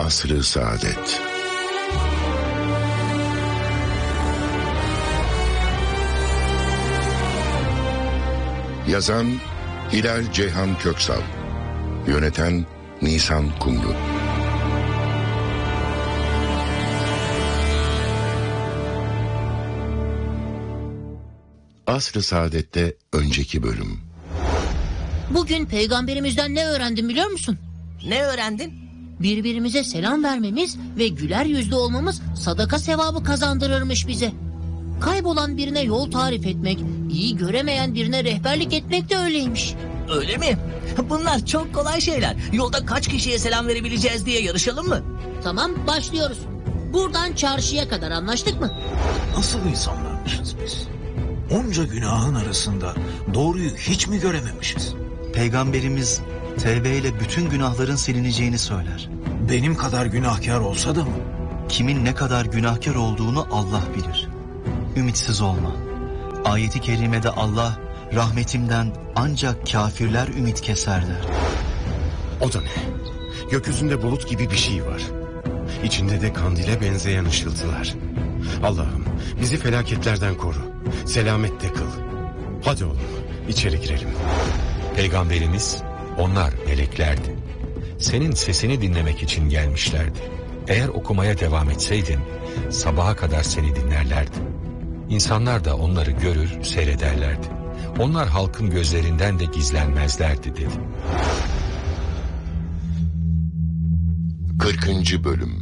Asr-ı Saadet. Yazan Hilal Ceyhan Köksal, yöneten Nisan Kumru. Asr-ı Saadet'te önceki bölüm. Bugün peygamberimizden ne öğrendim biliyor musun? Ne öğrendin? Birbirimize selam vermemiz ve güler yüzlü olmamız sadaka sevabı kazandırırmış bize. Kaybolan birine yol tarif etmek, iyi göremeyen birine rehberlik etmek de öyleymiş. Öyle mi? Bunlar çok kolay şeyler. Yolda kaç kişiye selam verebileceğiz diye yarışalım mı? Tamam, başlıyoruz. Buradan çarşıya kadar, anlaştık mı? Nasıl insanlarmışız biz? Onca günahın arasında doğruyu hiç mi görememişiz? Peygamberimiz tevbe bütün günahların silineceğini söyler. Benim kadar günahkar olsa da mı? Kimin ne kadar günahkar olduğunu Allah bilir. Ümitsiz olma. Ayeti kerimede Allah, rahmetimden ancak kafirler ümit keser der. O da ne? Gökyüzünde bulut gibi bir şey var. İçinde de kandile benzeyen ışıltılar. Allah'ım bizi felaketlerden koru. Selamette kıl. Hadi oğlum, içeri girelim. Peygamberimiz, onlar meleklerdi. Senin sesini dinlemek için gelmişlerdi. Eğer okumaya devam etseydin, sabaha kadar seni dinlerlerdi. İnsanlar da onları görür, seyrederlerdi. Onlar halkın gözlerinden de gizlenmezlerdi dedi. 40. Bölüm.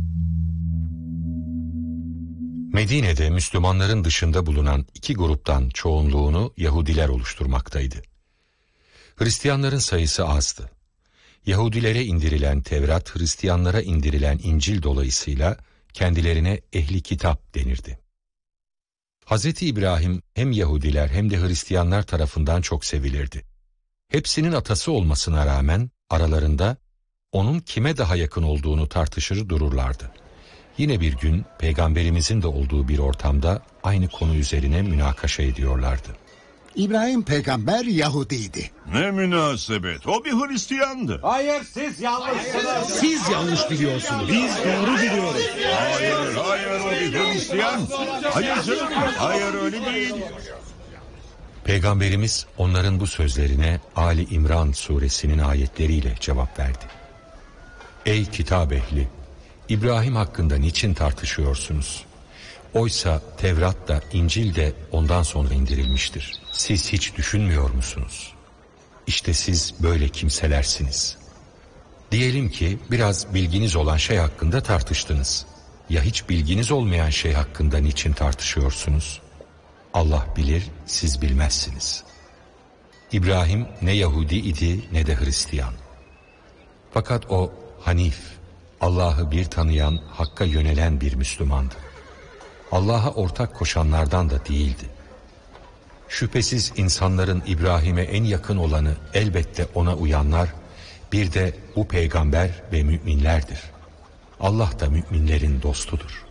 Medine'de Müslümanların dışında bulunan iki gruptan çoğunluğunu Yahudiler oluşturmaktaydı. Hristiyanların sayısı azdı. Yahudilere indirilen Tevrat, Hristiyanlara indirilen İncil dolayısıyla kendilerine ehli kitap denirdi. Hazreti İbrahim hem Yahudiler hem de Hristiyanlar tarafından çok sevilirdi. Hepsinin atası olmasına rağmen aralarında onun kime daha yakın olduğunu tartışır dururlardı. Yine bir gün Peygamberimizin de olduğu bir ortamda aynı konu üzerine münakaşa ediyorlardı. İbrahim peygamber Yahudiydi. Ne münasebet, o bir Hristiyandı. Hayır, siz yanlışsınız. Siz yanlış biliyorsunuz. Biz doğru biliyoruz. Hayır, o bir Hristiyan. Hayır canım, hayır öyle değil. Peygamberimiz onların bu sözlerine Ali İmran suresinin ayetleriyle cevap verdi. Ey kitap ehli! İbrahim hakkında niçin tartışıyorsunuz? Oysa Tevrat da İncil de ondan sonra indirilmiştir. Siz hiç düşünmüyor musunuz? İşte siz böyle kimselersiniz. Diyelim ki biraz bilginiz olan şey hakkında tartıştınız. Ya hiç bilginiz olmayan şey hakkında niçin tartışıyorsunuz? Allah bilir, siz bilmezsiniz. İbrahim ne Yahudi idi ne de Hristiyan. Fakat o Hanif, Allah'ı bir tanıyan, Hakk'a yönelen bir Müslümandı. Allah'a ortak koşanlardan da değildi. Şüphesiz insanların İbrahim'e en yakın olanı elbette ona uyanlar, bir de bu peygamber ve müminlerdir. Allah da müminlerin dostudur.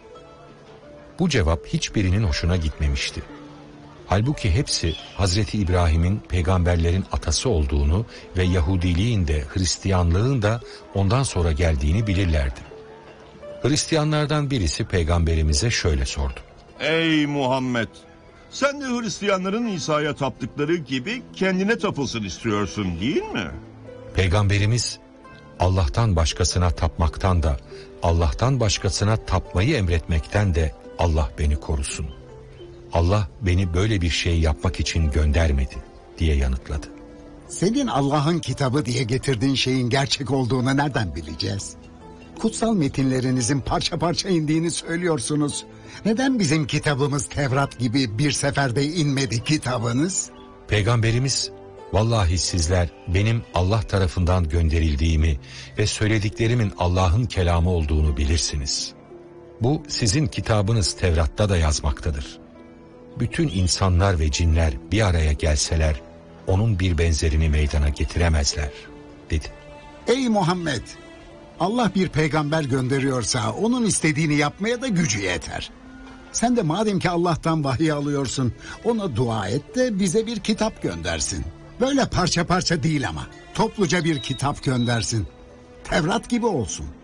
Bu cevap hiçbirinin hoşuna gitmemişti. Halbuki hepsi Hazreti İbrahim'in peygamberlerin atası olduğunu ve Yahudiliğin de Hristiyanlığın da ondan sonra geldiğini bilirlerdi. Hristiyanlardan birisi peygamberimize şöyle sordu. Ey Muhammed! Sen de Hristiyanların İsa'ya taptıkları gibi kendine tapılsın istiyorsun değil mi? Peygamberimiz, Allah'tan başkasına tapmaktan da, Allah'tan başkasına tapmayı emretmekten de Allah beni korusun. Allah beni böyle bir şey yapmak için göndermedi diye yanıtladı. Senin Allah'ın kitabı diye getirdiğin şeyin gerçek olduğunu nereden bileceğiz? Kutsal metinlerinizin parça parça indiğini söylüyorsunuz. Neden bizim kitabımız Tevrat gibi bir seferde inmedi kitabınız? Peygamberimiz, vallahi sizler benim Allah tarafından gönderildiğimi ve söylediklerimin Allah'ın kelamı olduğunu bilirsiniz. Bu sizin kitabınız Tevrat'ta da yazmaktadır. Bütün insanlar ve cinler bir araya gelseler onun bir benzerini meydana getiremezler dedi. Ey Muhammed! Allah bir peygamber gönderiyorsa onun istediğini yapmaya da gücü yeter. Sen de madem ki Allah'tan vahiy alıyorsun, ona dua et de bize bir kitap göndersin. Böyle parça parça değil ama topluca bir kitap göndersin. Tevrat gibi olsun.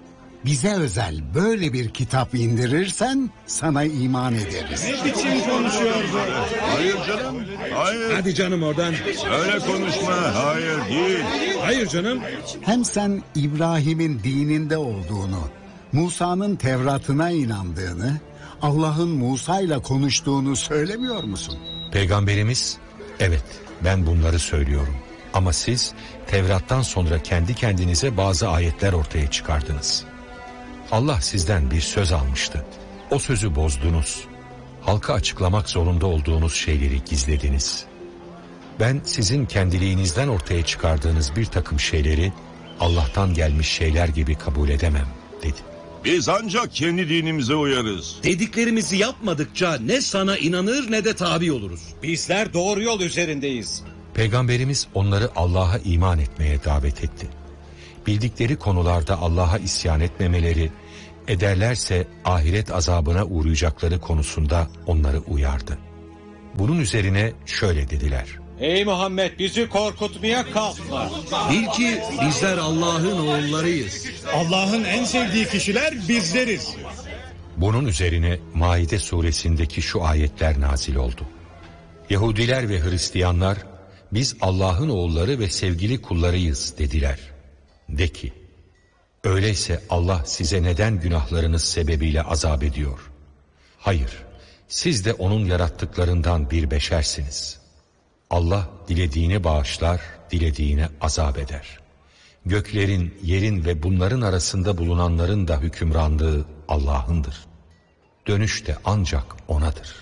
bize özel böyle bir kitap indirirsen sana iman ederiz. Ne biçim konuşuyor bu? Hayır canım. Hayır. Hadi canım oradan. Öyle konuşma. Hayır değil. Hayır canım. Hem sen İbrahim'in dininde olduğunu, Musa'nın Tevrat'ına inandığını, Allah'ın Musa ile konuştuğunu söylemiyor musun? Peygamberimiz, evet ben bunları söylüyorum. Ama siz Tevrat'tan sonra kendi kendinize bazı ayetler ortaya çıkardınız. Allah sizden bir söz almıştı. O sözü bozdunuz. Halka açıklamak zorunda olduğunuz şeyleri gizlediniz. Ben sizin kendiliğinizden ortaya çıkardığınız bir takım şeyleri Allah'tan gelmiş şeyler gibi kabul edemem dedi. Biz ancak kendi dinimize uyarız. Dediklerimizi yapmadıkça ne sana inanır ne de tabi oluruz. Bizler doğru yol üzerindeyiz. Peygamberimiz onları Allah'a iman etmeye davet etti. Bildikleri konularda Allah'a isyan etmemeleri, ederlerse ahiret azabına uğrayacakları konusunda onları uyardı. Bunun üzerine şöyle dediler. Ey Muhammed, bizi korkutmaya kalkma. Bil ki bizler Allah'ın oğullarıyız. Allah'ın en sevdiği kişiler bizleriz. Bunun üzerine Maide suresindeki şu ayetler nazil oldu. Yahudiler ve Hristiyanlar biz Allah'ın oğulları ve sevgili kullarıyız dediler. De ki, öyleyse Allah size neden günahlarınız sebebiyle azap ediyor? Hayır, siz de onun yarattıklarından bir beşersiniz. Allah dilediğini bağışlar, dilediğine azap eder. Göklerin, yerin ve bunların arasında bulunanların da hükümranlığı Allah'ındır. Dönüş de ancak O'nadır.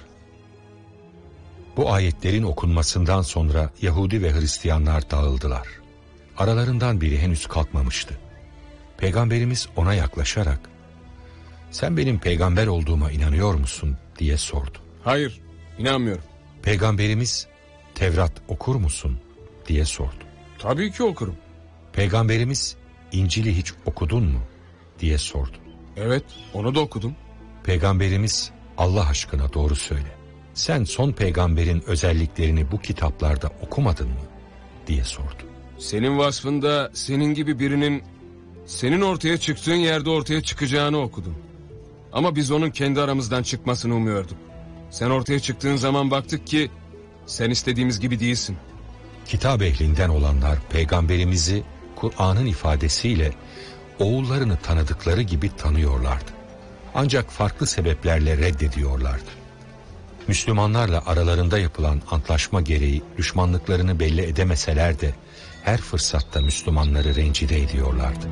Bu ayetlerin okunmasından sonra Yahudi ve Hristiyanlar dağıldılar. Aralarından biri henüz kalkmamıştı. Peygamberimiz ona yaklaşarak, "Sen benim peygamber olduğuma inanıyor musun?" diye sordu. "Hayır, inanmıyorum." Peygamberimiz, "Tevrat okur musun?" diye sordu. "Tabii ki okurum." Peygamberimiz, "İncil'i hiç okudun mu?" diye sordu. "Evet, onu da okudum." Peygamberimiz, "Allah aşkına doğru söyle. Sen son peygamberin özelliklerini bu kitaplarda okumadın mı?" diye sordu. "Senin vasfında senin gibi birinin senin ortaya çıktığın yerde ortaya çıkacağını okudum. Ama biz onun kendi aramızdan çıkmasını umuyorduk. Sen ortaya çıktığın zaman baktık ki sen istediğimiz gibi değilsin." Kitap ehlinden olanlar peygamberimizi Kur'an'ın ifadesiyle oğullarını tanıdıkları gibi tanıyorlardı. Ancak farklı sebeplerle reddediyorlardı. Müslümanlarla aralarında yapılan antlaşma gereği düşmanlıklarını belli edemeseler de her fırsatta Müslümanları rencide ediyorlardı.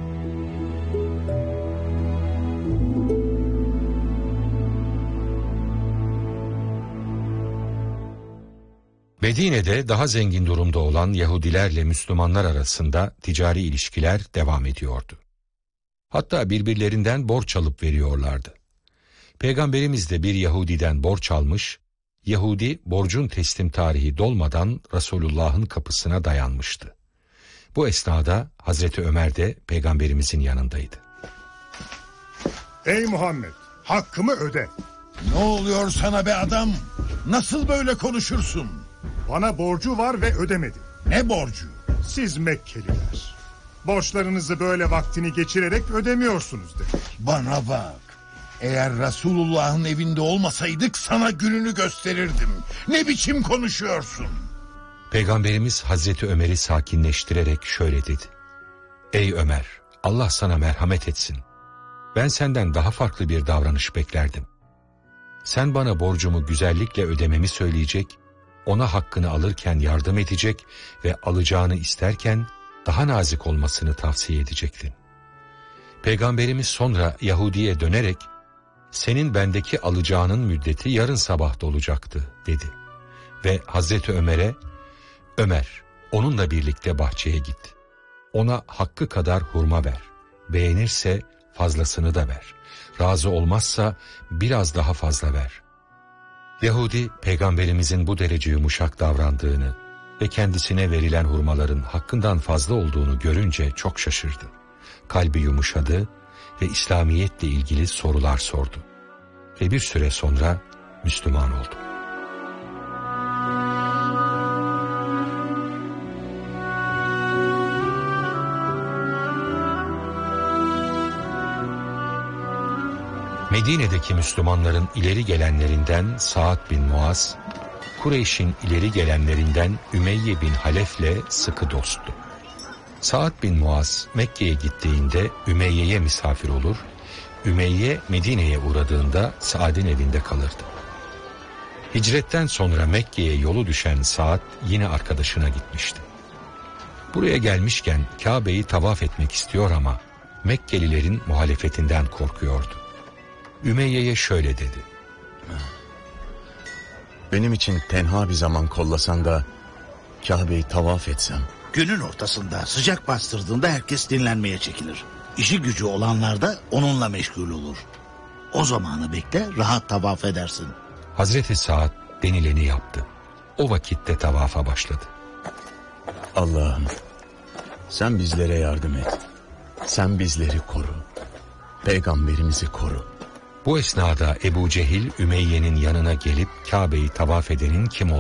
Medine'de daha zengin durumda olan Yahudilerle Müslümanlar arasında ticari ilişkiler devam ediyordu. Hatta birbirlerinden borç alıp veriyorlardı. Peygamberimiz de bir Yahudiden borç almış, Yahudi borcun teslim tarihi dolmadan Resulullah'ın kapısına dayanmıştı. Bu esnada Hazreti Ömer de Peygamberimizin yanındaydı. "Ey Muhammed, hakkımı öde." "Ne oluyor sana be adam? Nasıl böyle konuşursun?" "Bana borcu var ve ödemedi." "Ne borcu?" "Siz Mekkeliler. Borçlarınızı böyle vaktini geçirerek ödemiyorsunuz" demek. "Bana bak. Eğer Resulullah'ın evinde olmasaydık sana gününü gösterirdim. Ne biçim konuşuyorsun?" Peygamberimiz Hazreti Ömer'i sakinleştirerek şöyle dedi. "Ey Ömer, Allah sana merhamet etsin. Ben senden daha farklı bir davranış beklerdim. Sen bana borcumu güzellikle ödememi söyleyecek, ona hakkını alırken yardım edecek ve alacağını isterken daha nazik olmasını tavsiye edecektin." Peygamberimiz sonra Yahudi'ye dönerek, "Senin bendeki alacağının müddeti yarın sabah dolacaktı" dedi. Ve Hazreti Ömer'e, "Ömer, onunla birlikte bahçeye git. Ona hakkı kadar hurma ver. Beğenirse fazlasını da ver. Razı olmazsa biraz daha fazla ver." Yahudi, Peygamberimizin bu derece yumuşak davrandığını ve kendisine verilen hurmaların hakkından fazla olduğunu görünce çok şaşırdı. Kalbi yumuşadı ve İslamiyetle ilgili sorular sordu. Ve bir süre sonra Müslüman oldu. Medine'deki Müslümanların ileri gelenlerinden Sa'd bin Muaz, Kureyş'in ileri gelenlerinden Ümeyye bin Halef'le sıkı dosttu. Sa'd bin Muaz Mekke'ye gittiğinde Ümeyye'ye misafir olur, Ümeyye Medine'ye uğradığında Sa'd'in evinde kalırdı. Hicretten sonra Mekke'ye yolu düşen Sa'd yine arkadaşına gitmişti. Buraya gelmişken Kabe'yi tavaf etmek istiyor ama Mekkelilerin muhalefetinden korkuyordu. Ümeyye'ye şöyle dedi: Benim için tenha bir zaman kollasan da Kabe'yi tavaf etsem. Günün ortasında sıcak bastırdığında herkes dinlenmeye çekilir. İşi gücü olanlar da onunla meşgul olur. O zamanı bekle, rahat tavaf edersin. Hazreti Sa'd denileni yaptı. O vakitte tavafa başladı. Allah'ım, sen bizlere yardım et. Sen bizleri koru. Peygamberimizi koru. Bu esnada Ebu Cehil Ümeyye'nin yanına gelip Kabe'yi tavaf edenin kim